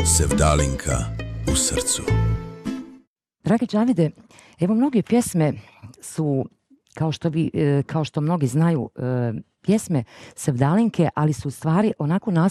Sevdalinka u srcu. Dragi Džavide, evo mnoge pjesme su, kao što mnogi znaju, pjesme Sevdalinke, ali su u stvari onako